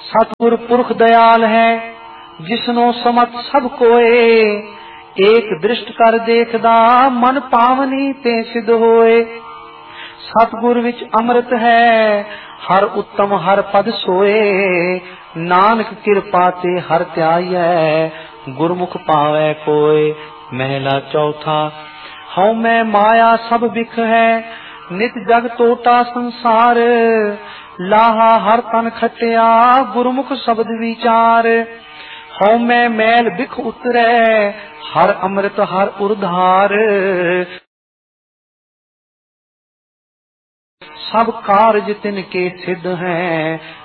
सतगुर पुरख दयाल है जिसनो समत सब कोए, एक दृष्ट कर देखदा मन पावनी ते सिद्ध होए। सतगुर विच अमृत है हर उत्तम हर पद सोए, नानक कृपा ते हर त्यागै गुरमुख पावै कोय। महला चौथा। हਉ मैं माया सब बिख है नित जग टोटा संसार, लाहा हर तन खटिया गुरमुख शब्द विचार। हਉ मैं मैल बिख उतरै हर अमृत हर उर्धार, सब कारज तिनके सिद्ध हैं